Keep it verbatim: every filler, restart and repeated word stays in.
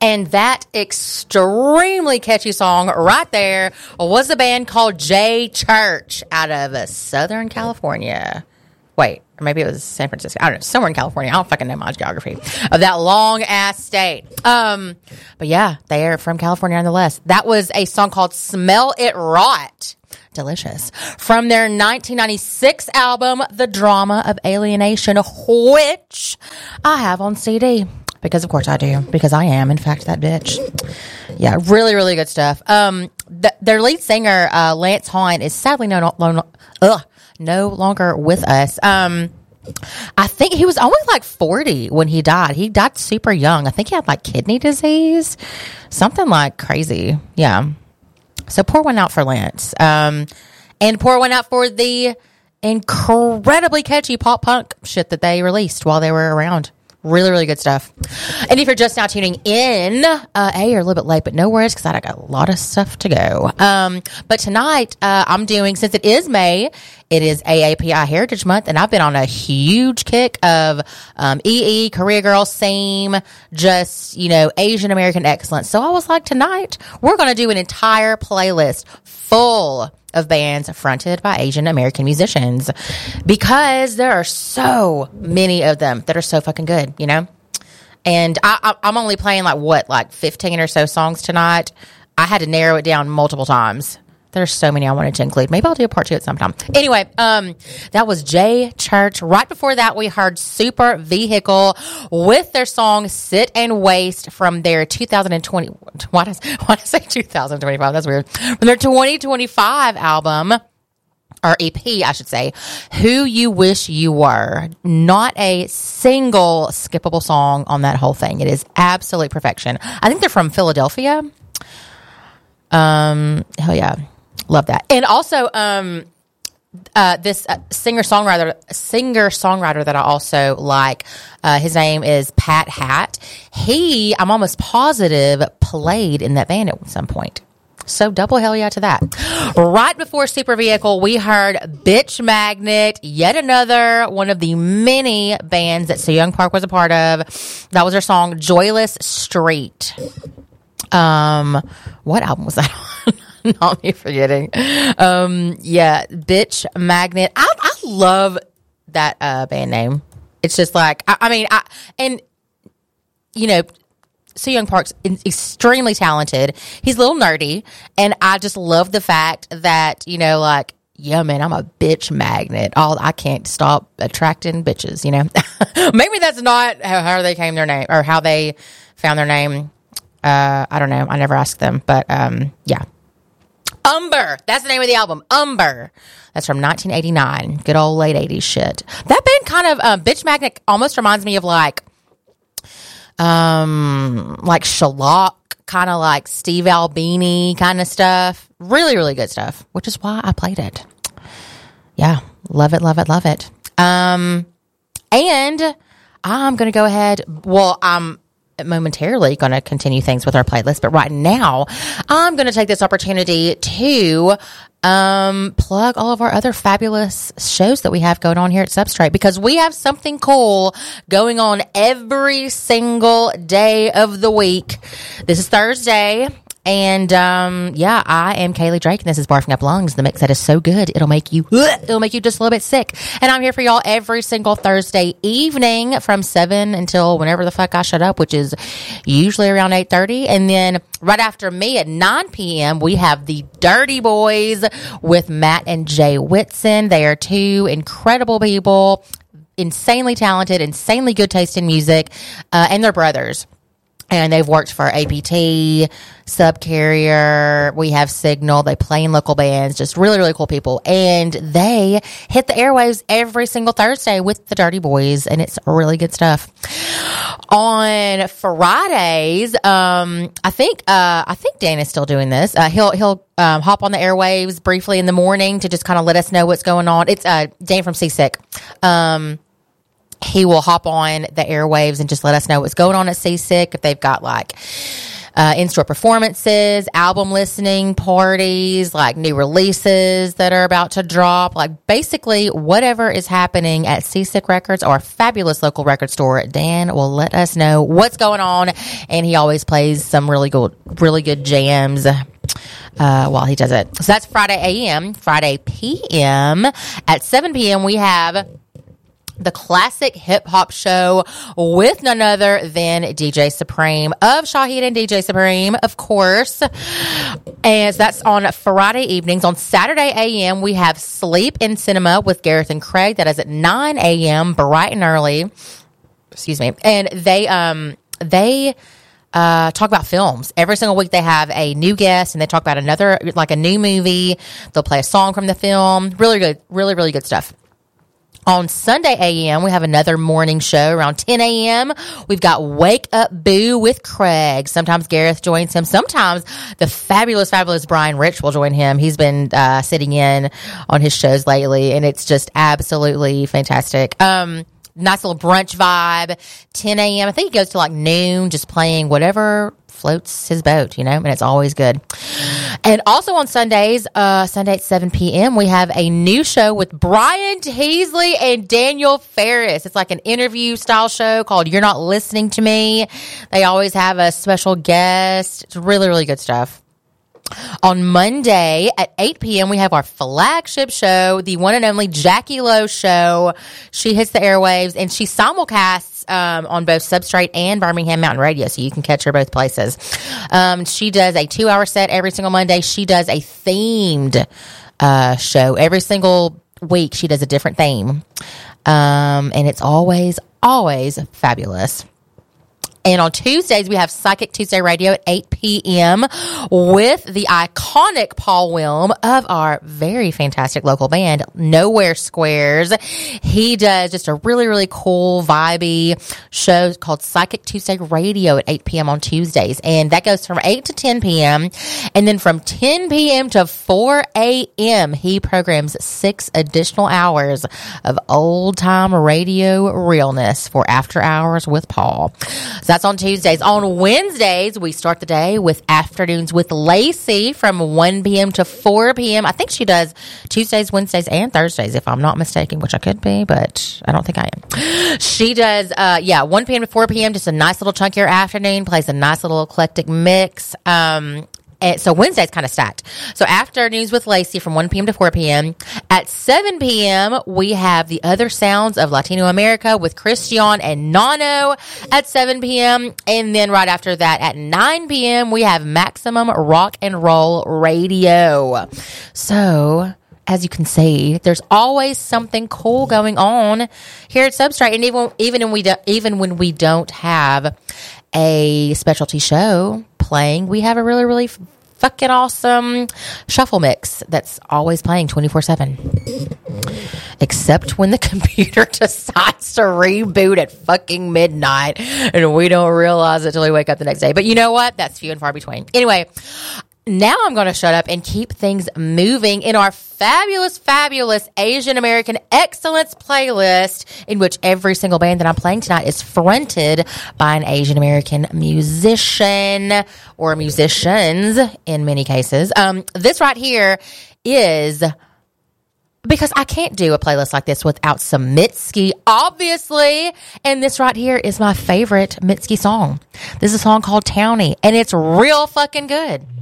And that extremely catchy song right there was a band called J Church out of Southern California. Wait, or maybe it was San Francisco. I don't know, somewhere in California. I don't fucking know my geography of that long ass state. Um, but yeah, they are from California nonetheless. That was a song called Smell It Rot. Delicious. From their nineteen ninety-six album, The Drama of Alienation, which I have on C D. Because of course I do. Because I am, in fact, that bitch. Yeah, really, really good stuff. Um, th- their lead singer, uh, Lance Hine, is sadly no, no, no, ugh, no longer with us. Um, I think he was only like forty when he died. He died super young. I think he had like kidney disease. Something like crazy. Yeah. So pour one out for Lance. Um, and pour one out for the incredibly catchy pop punk shit that they released while they were around. Really, really good stuff. And if you're just now tuning in, uh, A, you're a little bit late, but no worries because I got a lot of stuff to go. Um, but tonight, uh, I'm doing, since it is May, it is A A P I Heritage Month, and I've been on a huge kick of um, E E, Korea Girl, Same, just, you know, Asian American excellence. So I was like, tonight, we're going to do an entire playlist full of bands fronted by Asian American musicians, because there are so many of them that are so fucking good, you know? And I, I, I'm only playing like what, like fifteen or so songs tonight. I had to narrow it down multiple times. There's so many I wanted to include. Maybe I'll do a part two at some time. Anyway, um, that was J Church. Right before that, we heard Super Vehicle with their song Sit and Waste from their two thousand twenty. Why did, why did I say two thousand twenty-five? That's weird. From their twenty twenty-five album, or E P, I should say, Who You Wish You Were. Not a single skippable song on that whole thing. It is absolute perfection. I think they're from Philadelphia. Um, hell yeah. Love that. And also, um, uh, this uh, singer-songwriter, singer-songwriter that I also like, uh, his name is Pat Hatt. He, I'm almost positive, played in that band at some point. So double hell yeah to that. Right before Super Vehicle, we heard Bitch Magnet, yet another one of the many bands that Seyoung Park was a part of. That was their song Joyless Street. Um, what album was that on? Not me forgetting. Um, yeah, Bitch Magnet. I, I love that uh, band name. It's just like, I, I mean, I, and, you know, Seyoung Park's extremely talented. He's a little nerdy, and I just love the fact that, you know, like, yeah, man, I'm a bitch magnet. All I can't stop attracting bitches, you know. Maybe that's not how, how they came their name, or how they found their name. Uh, I don't know. I never asked them, but um, yeah. Umber. That's the name of the album. Umber. That's from nineteen eighty-nine. Good old late eighties shit. That band kind of, um, Bitch Magnet almost reminds me of like, um, like Shellac, kind of like Steve Albini kind of stuff. Really, really good stuff, which is why I played it. Yeah. Love it, love it, love it. Um, and I'm going to go ahead. Well, I'm momentarily going to continue things with our playlist, but right now I'm going to take this opportunity to um plug all of our other fabulous shows that we have going on here at Substrate, because we have something cool going on every single day of the week. This is Thursday, and um yeah, I am Kaylee Drake, and this is Barfing Up Lungs, the mix that is so good it'll make you it'll make you just a little bit sick. And I'm here for y'all every single Thursday evening from seven until whenever the fuck I shut up, which is usually around eight thirty. And then right after me at nine p.m. we have the Dirty Boys with Matt and Jay Whitson. They are two incredible people, insanely talented, insanely good taste in music, uh, and they're brothers. And they've worked for A P T, Subcarrier, we have Signal, they play in local bands, just really, really cool people. And they hit the airwaves every single Thursday with the Dirty Boys, and it's really good stuff. On Fridays, um, I think uh, I think Dan is still doing this. Uh, he'll he'll um, hop on the airwaves briefly in the morning to just kind of let us know what's going on. It's uh, Dan from Seasick. Um he will hop on the airwaves and just let us know what's going on at Seasick. If they've got like uh, in-store performances, album listening parties, like new releases that are about to drop, like basically whatever is happening at Seasick Records, our fabulous local record store, Dan will let us know what's going on, and he always plays some really good, really good jams uh, while he does it. So that's Friday A M. Friday P M. At seven p.m. we have the classic hip hop show with none other than D J Supreme of Shaheed and D J Supreme, of course. And that's on Friday evenings. On Saturday A M, we have Sleep in Cinema with Gareth and Craig. That is at nine a.m., bright and early. Excuse me. And they, um, they, Uh, talk about films. Every single week they have a new guest and they talk about another, like a new movie. They'll play a song from the film. Really good, really, really good stuff. On Sunday A M, we have another morning show around ten a.m. We've got Wake Up Boo with Craig. Sometimes Gareth joins him. Sometimes the fabulous, fabulous Brian Rich will join him. He's been uh, sitting in on his shows lately, and it's just absolutely fantastic. Um, nice little brunch vibe. ten a.m. I think he goes to like noon, just playing whatever floats his boat, you know, and it's always good. And also on Sundays, uh, Sunday at seven p.m., we have a new show with Brian Teasley and Daniel Ferris. It's like an interview style show called You're Not Listening to Me. They always have a special guest. It's really, really good stuff. On Monday at eight p.m., we have our flagship show, the one and only Jackie Lowe Show. She hits the airwaves and she simulcasts um, on both Substrate and Birmingham Mountain Radio, so you can catch her both places. Um, she does a two-hour set every single Monday. She does a themed uh, show every single week. She does a different theme, um, and it's always, always fabulous. And on Tuesdays, we have Psychic Tuesday Radio at eight p.m. with the iconic Paul Wilm of our very fantastic local band, Nowhere Squares. He does just a really, really cool, vibey show called Psychic Tuesday Radio at eight p.m. on Tuesdays. And that goes from eight to ten p.m. And then from ten p.m. to four a.m., he programs six additional hours of old-time radio realness for After Hours with Paul. So that's on Tuesdays. On Wednesdays, we start the day with Afternoons with Lacey from one p.m. to four p.m. I think she does Tuesdays, Wednesdays, and Thursdays, if I'm not mistaken, which I could be, but I don't think I am. She does, uh, yeah, one p.m. to four p.m., just a nice little chunkier afternoon, plays a nice little eclectic mix. Um, And so Wednesday's kind of stacked. So Afternoons with Lacey from one p.m. to four p.m. At seven p.m., we have The Other Sounds of Latino America with Christian and Nano at seven p.m. And then right after that at nine p.m., we have Maximum Rock and Roll Radio. So as you can see, there's always something cool going on here at Substrate. And even, even, when, we do, even when we don't have a specialty show playing, we have a really, really fucking awesome shuffle mix that's always playing twenty-four seven. Except when the computer decides to reboot at fucking midnight and we don't realize it till we wake up the next day. But you know what? That's few and far between. Anyway, now I'm going to shut up and keep things moving in our fabulous, fabulous Asian American Excellence playlist, in which every single band that I'm playing tonight is fronted by an Asian American musician or musicians in many cases. Um, this right here is because I can't do a playlist like this without some Mitski, obviously. And this right here is my favorite Mitski song. This is a song called Townie, and it's real fucking good.